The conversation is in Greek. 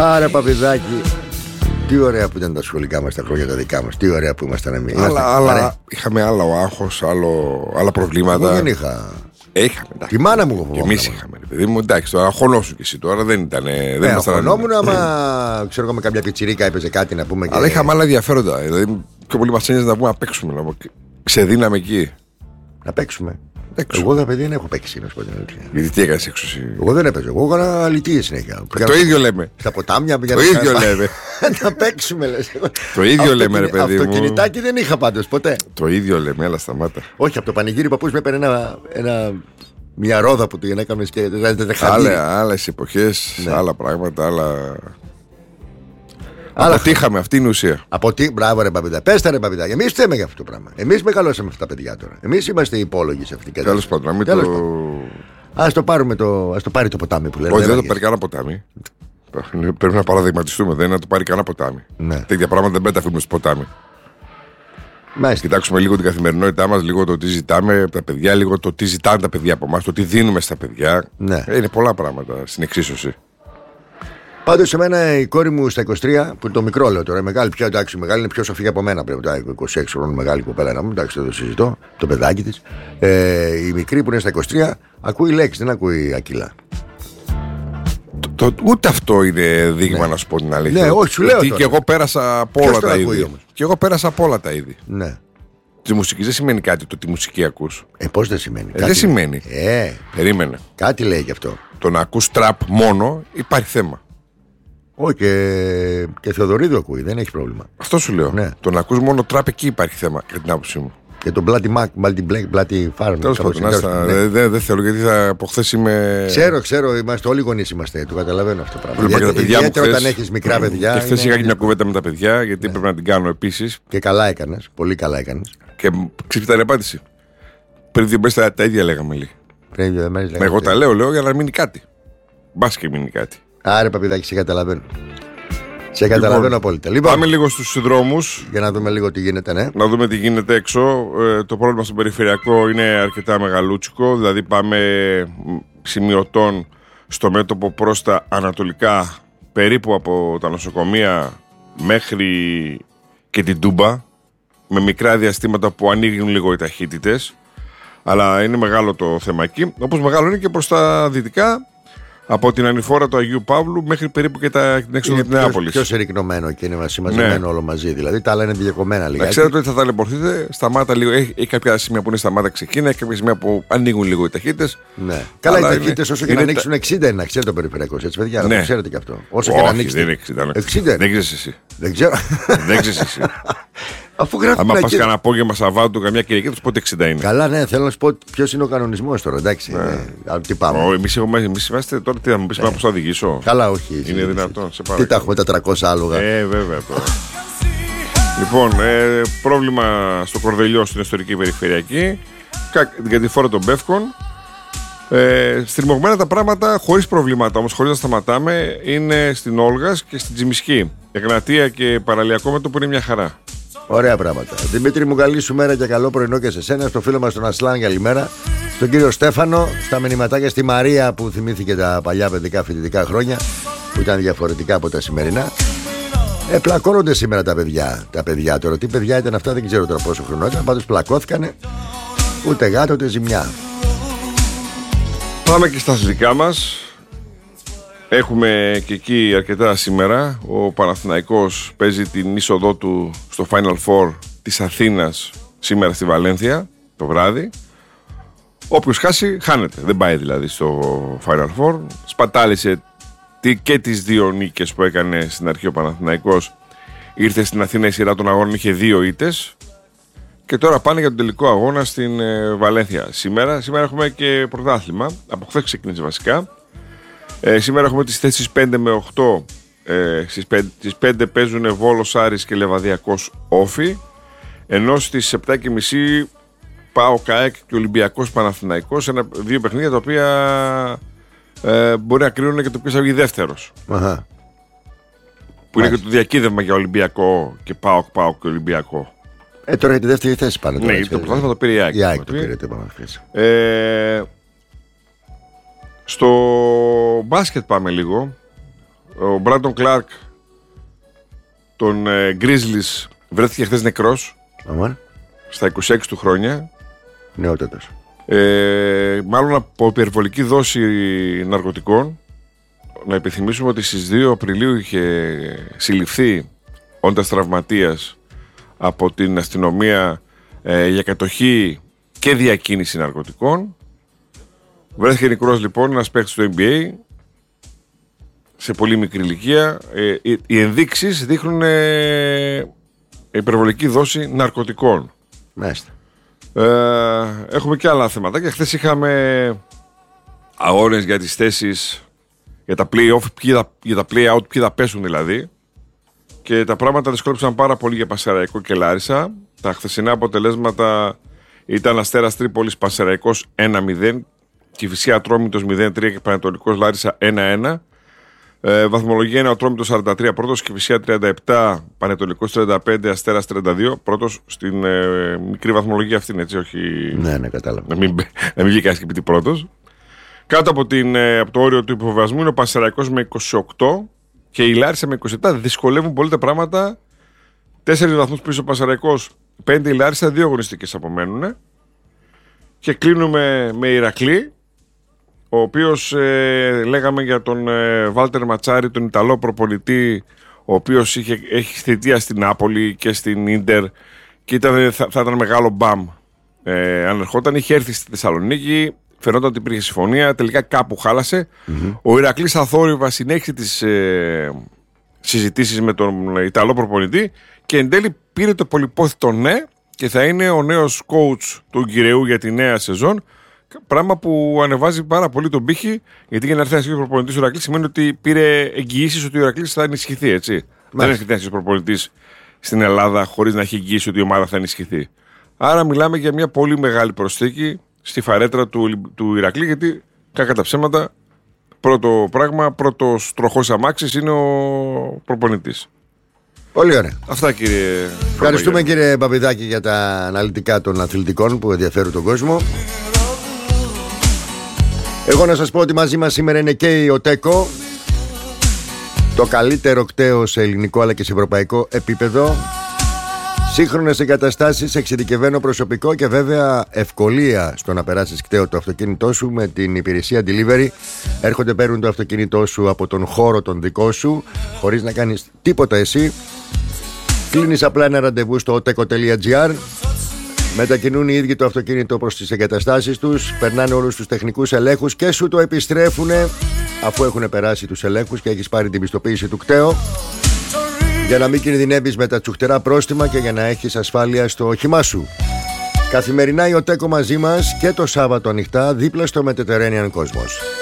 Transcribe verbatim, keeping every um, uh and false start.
Άρα, Παπηδάκη. Τι ωραία που ήταν τα σχολικά μας τα χρόνια τα δικά μας. Τι ωραία που ήμασταν εμείς. Άλλα, άλλα, είχαμε άλλα ο άγχος, άλλο, άλλα προβλήματα. Εγώ δεν είχα. Είχαμε. Τη μάνα μου και εμείς είχαμε. Παιδί μου, εντάξει, τώρα αγχωνόσου κι εσύ τώρα δεν ήταν. Δεν ε, αγχωνόμουν, άμα ξέρω εγώ με κάποια πιτσιρίκα έπαιζε κάτι να πούμε. Και... Αλλά είχαμε άλλα ενδιαφέροντα. Δηλαδή, πιο πολύ μας ένοιαζε να πούμε να παίξουμε. Να... Ξεδίναμε εκεί. Να παίξουμε. Έξω. Εγώ τα παιδιά δεν έχω παίξει, να σου πω την αλήθεια. Γιατί τι έκανες έξω εσύ? Εγώ δεν έπαιζα. Εγώ έκανα αλητίες συνέχεια. Ε, το ίδιο λέμε. Στα ποτάμια πήγαμε. Το ίδιο λέμε. Να παίξουμε, λες. Το ίδιο λέμε, ρε παιδί μου. Αυτοκινητάκι δεν είχα πάντως ποτέ. Το ίδιο λέμε, αλλά σταμάτα. Όχι, από το πανηγύρι παππούς με έπαιρνε ένα, ένα, μια ρόδα που του έκαμε και δεν άλλες εποχές, ναι. Άλλα πράγματα, άλλα. Αλλά αποτύχαμε, αυτή είναι η ουσία. Αποτύ... Μπράβο, ρε Παπηδά. Πες τα, ρε Παπηδά. Εμείς φταίμε για αυτό το πράγμα. Εμείς μεγαλώσαμε αυτά τα παιδιά τώρα. Εμείς είμαστε υπόλογοι σε αυτή την κατάσταση. Τέλος πάντων, να μην το. Ας το, πάρουμε το... Ας το πάρει το ποτάμι που λέμε. Όχι, δεν, δεν το πάρει κανένα ποτάμι. Πρέπει να παραδειγματιστούμε. Δεν είναι να το πάρει κανένα ποτάμι. Ναι. Τέτοια πράγματα δεν πρέπει να τα αφήνουμε στο ποτάμι. Μάλιστα. Κοιτάξουμε λίγο την καθημερινότητά μας, λίγο το τι ζητάμε από τα παιδιά, λίγο το τι ζητάνε τα παιδιά από εμάς, το τι δίνουμε στα παιδιά. Ναι. Είναι πολλά πράγματα στην εξίσωση. Πάντως σε μένα η κόρη μου στα είκοσι τρία, που είναι το μικρό λέω τώρα, η μεγάλη πια εντάξει, η μεγάλη είναι πιο σοφή από μένα πρέπει. Τα είκοσι έξι χρόνων μεγάλη κοπέλα να μου, εντάξει, δεν το συζητώ, το παιδάκι της. Ε, η μικρή που είναι στα είκοσι τρία ακούει λέξεις, δεν ακούει ακύλα. Το, ούτε αυτό είναι δείγμα, ναι. Να σου πω την αλήθεια. Ναι, όχι, σου λέω. Γιατί και εγώ πέρασα από όλα τα είδη. Όμως. Και εγώ πέρασα από όλα τα είδη. Ναι. Τη μουσική δεν σημαίνει κάτι το τι μουσική ακούς. Ε, πώς δεν σημαίνει. Ε, κάτι δεν σημαίνει. Ε, Περίμενε. Κάτι λέει γι' αυτό. Το να ακούς τραπ μόνο υπάρχει θέμα. Όχι, και, και Θεοδωρίδου ακούει, δεν έχει πρόβλημα. Αυτό σου λέω. Ναι. Το να ακούς μόνο τραπ εκεί υπάρχει θέμα, κατά την άποψή μου. Και τον Bloody Mac, Bloody Black, Bloody Farm. Τέλος πάντων, δεν δε, δε θέλω γιατί θα, από χθες είμαι. Ξέρω, ξέρω, είμαστε όλοι γονείς είμαστε. Το καταλαβαίνω αυτό το πράγμα. Βλέπα και τα παιδιά μου χθες, όταν έχεις μικρά παιδιά. Και χθες είναι... είχα και μια κουβέντα με τα παιδιά, γιατί ναι. Πρέπει να την κάνω επίσης. Και καλά έκανες, πολύ καλά έκανες. Και ξέρεις την απάντηση. Πριν δύο μέρες τα, τα ίδια λέγαμε λίγο. Πριν δύο μέρες λέγαμε. Εγώ τα λέω, λέω για να μείνει κάτι. Μπας και μείνει κάτι. Άρε Παπηδάκη, σε καταλαβαίνω. Σε καταλαβαίνω λοιπόν, απόλυτα. Λοιπόν, πάμε λίγο στους δρόμους. Για να δούμε λίγο τι γίνεται, ναι. Να δούμε τι γίνεται έξω. Ε, το πρόβλημα στο περιφερειακό είναι αρκετά μεγαλούτσικο. Δηλαδή πάμε σημειωτών στο μέτωπο προς τα ανατολικά, περίπου από τα νοσοκομεία μέχρι και την Τούμπα. Με μικρά διαστήματα που ανοίγουν λίγο οι ταχύτητες. Αλλά είναι μεγάλο το θέμα εκεί. Όπως μεγάλο είναι και προς τα δυτικά. Από την ανηφόρα του Αγίου Παύλου μέχρι περίπου και τα, την έξοδο της Νεάπολης. Πιο συρρυκνωμένο και είναι μαζεμένο ναι. Όλο μαζί. Δηλαδή τα άλλα είναι διακομμένα λίγα. Να ξέρετε ότι θα ταλαιπωρηθείτε. Σταμάτα λίγο. Έχει, έχει κάποια σημεία που είναι σταμάτα ξεκίνα, έχει κάποια σημεία που ανοίγουν λίγο οι ταχύτητες. Ναι. Καλά, οι ταχύτητες όσο και να ανοίξουν εξήντα είναι, να ξέρετε το περιφερειακό. Έτσι, παιδιά, ναι. Το ξέρετε και αυτό. Όσο όχι, και να ανοίξετε. Δεν είναι εξήντα. Ναι. εξήντα. Δεν ξέρεις εσύ. Δεν ξέρω. Δεν ξέρεις εσύ. Αφού γράφει. Αν πα κανένα απόγευμα Σαββάτου, καμιά Κυριακή, του πότε εξήντα είναι. Καλά, ναι, θέλω να σου πω ποιο είναι ο κανονισμός τώρα, εντάξει. Ναι. Τι πάμε. Εμείς είμαστε τώρα, τι θα μου πει, πώ θα οδηγήσω. Καλά, όχι. Είναι δυνατόν. Σε τι τα έχουμε τα τριακόσια άλογα. Ε, βέβαια τώρα. Λοιπόν, ε, πρόβλημα στο Κορδελιό στην ιστορική περιφερειακή. Για τη φόρα των Πεύκων. Ε, στριμωγμένα τα πράγματα χωρίς προβλήματα, όμως χωρίς να σταματάμε, είναι στην Όλγας και στην Τσιμισκή. Εγνατία και Παραλιακό μέτωπο είναι μια χαρά. Ωραία πράγματα. Δημήτρη μου, καλή σου μέρα και καλό πρωινό και σε σένα. Στο φίλο μας τον Ασλάν, καλημέρα. Στον κύριο Στέφανο, στα μηνυματάκια στη Μαρία που θυμήθηκε τα παλιά παιδικά φοιτητικά χρόνια που ήταν διαφορετικά από τα σημερινά. Ε, πλακώνονται σήμερα τα παιδιά. Τα παιδιά τώρα, τι παιδιά ήταν αυτά, δεν ξέρω τώρα πόσο χρονό ήταν. Πάντως πλακώθηκανε. Ούτε γάτο ούτε ζημιά. Πάμε και στα αθλητικά μας. Έχουμε και εκεί αρκετά σήμερα. Ο Παναθηναϊκός παίζει την είσοδό του στο Final Four της Αθήνας σήμερα στη Βαλένθια το βράδυ. Όποιος χάσει, χάνεται. Δεν πάει δηλαδή στο Final Four. Σπατάλησε και τις δύο νίκες που έκανε στην αρχή ο Παναθηναϊκός. Ήρθε στην Αθήνα, η σειρά των αγώνων είχε δύο ήττες. Και τώρα πάνε για τον τελικό αγώνα στην ε, Βαλένθια. Σήμερα, σήμερα έχουμε και πρωτάθλημα. Από χθες ξεκίνησε βασικά. Ε, σήμερα έχουμε τις θέσεις πέντε με οκτώ. Ε, στις, πέντε, στις πέντε παίζουν Βόλος, Άρης και Λεβαδιακός Όφη. Ενώ στις επτά και μισή ΠΑΟΚ ΑΕΚ και Ολυμπιακός Παναθηναϊκός. Ένα, δύο παιχνίδια τα οποία ε, μπορεί να κρίνουν και το ποιος θα βγει δεύτερος. Αχα. Που είναι και το διακύδευμα για Ολυμπιακό και ΠΑΟΚ, ΠΑΟΚ και Ολυμπιακό. Ε, τώρα για τη δεύτερη θέση πάνε. Ναι, γιατί το πρωτάθλημα το πήρε η ΑΕΚ. Η ΑΕΚ το πήρε, το είπαμε. Ε, στο μπάσκετ πάμε λίγο. Ο Μπράντον Κλάρκ των ε, Grizzlies βρέθηκε χθες νεκρός. Αμάν. Στα είκοσι έξι του χρόνια. Νεότατος. Ε, μάλλον από υπερβολική δόση ναρκωτικών. Να επιθυμίσουμε ότι στις δύο Απριλίου είχε συλληφθεί όντας τραυματίας από την αστυνομία ε, για κατοχή και διακίνηση ναρκωτικών. Βρέθηκε νεκρός λοιπόν ένας παίκτης του N B A σε πολύ μικρή ηλικία. Ε, οι, οι ενδείξεις δείχνουν ε, υπερβολική δόση ναρκωτικών. Μάλιστα. Ε, έχουμε και άλλα θέματα. Και χθες είχαμε αγώνες για τις θέσεις για τα play-off, για τα play-out, ποιοι θα πέσουν δηλαδή. Και τα πράγματα δυσκόλεψαν πάρα πολύ για Πανσεραϊκό και Λάρισα. Τα χθεσινά αποτελέσματα ήταν Αστέρας Τρίπολης Πανσεραϊκός ένα μηδέν, Κηφισιά Ατρόμητος μηδέν τρία και Πανετολικός Λάρισα ένα ένα. Ε, βαθμολογία είναι ο Ατρόμητος σαράντα τρία πρώτος, Κηφισιά τριάντα επτά, Πανετολικός τριάντα πέντε, Αστέρας τριάντα δύο πρώτος στην ε, μικρή βαθμολογία αυτή, έτσι, όχι. Ναι, ναι, κατάλαβα. Να μην, να μην βγει κανείς και πει τι πρώτος. Κάτω από, την, ε, από το όριο του υποβιβασμού είναι ο Πανσεραϊκός με είκοσι οκτώ και η Λάρισα με είκοσι επτά. Δυσκολεύουν πολύ τα πράγματα. Τέσσερις βαθμούς πίσω ο Πανσεραϊκός, πέντε η Λάρισα, δύο αγωνιστικές απομένουν. Και κλείνουμε με Ηρακλή, ο οποίος ε, λέγαμε για τον ε, Βάλτερ Ματσάρη, τον Ιταλό προπονητή, ο οποίος είχε, έχει θητεία στην Νάπολη και στην Ίντερ και ήταν, θα, θα ήταν μεγάλο μπαμ ε, αν ερχόταν. Είχε έρθει στη Θεσσαλονίκη, φαινόταν ότι υπήρχε συμφωνία, τελικά κάπου χάλασε. Mm-hmm. Ο Ηρακλής αθόρυβα συνέχισε τις ε, συζητήσεις με τον Ιταλό προπονητή και εν τέλει πήρε το πολυπόθητο ναι και θα είναι ο νέος coach του Γκυρεού για τη νέα σεζόν. Πράγμα που ανεβάζει πάρα πολύ τον πύχη, γιατί για να έρθει ένα προπονητής ο Ηρακλής σημαίνει ότι πήρε εγγυήσεις ότι ο Ηρακλής θα ενισχυθεί, έτσι. Μάλιστα. Δεν έρχεται ένας προπονητής στην Ελλάδα χωρίς να έχει εγγυήσει ότι η ομάδα θα ενισχυθεί. Άρα μιλάμε για μια πολύ μεγάλη προσθήκη στη φαρέτρα του, του Ηρακλή, γιατί κακά τα ψέματα, πρώτο πράγμα, πρώτος τροχός αμάξης είναι ο προπονητής. Πολύ ωραία. Αυτά, κύριε. Ευχαριστούμε, κύριε Παπηδάκη, για τα αναλυτικά των αθλητικών που ενδιαφέρουν τον κόσμο. Εγώ να σας πω ότι μαζί μας σήμερα είναι και η ΟΤΕΚΟ, το καλύτερο κταίο σε ελληνικό αλλά και σε ευρωπαϊκό επίπεδο. Σύγχρονες εγκαταστάσεις, εξειδικευμένο προσωπικό και βέβαια ευκολία στο να περάσεις κταίο το αυτοκίνητό σου με την υπηρεσία delivery. Έρχονται, παίρνουν το αυτοκίνητό σου από τον χώρο τον δικό σου, χωρίς να κάνεις τίποτα εσύ. Κλείνεις απλά ένα ραντεβού στο oteco τελεία gr. Μετακινούν οι ίδιοι το αυτοκίνητο προς τις εγκαταστάσεις τους, περνάνε όλους τους τεχνικούς ελέγχους και σου το επιστρέφουν αφού έχουν περάσει τους ελέγχους και έχεις πάρει την πιστοποίηση του κταίου, για να μην κινδυνεύεις με τα τσουχτερά πρόστιμα και για να έχεις ασφάλεια στο όχημά σου. Καθημερινά η ΟΤΕΚΟ μαζί μας και το Σάββατο ανοιχτά δίπλα στο Mediterranean Cosmos.